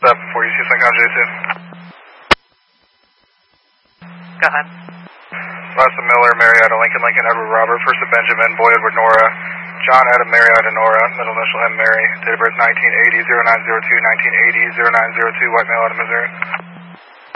Stop before you see Lincoln J2. Go ahead. Last of Miller, Marietta, Lincoln, Edward, Robert, first of Benjamin, Boy, Edward, Nora, John, Adam, Marietta, Nora, middle initial M, Mary, date of birth 1980, 0902, 1980, 0902, white male out of Missouri.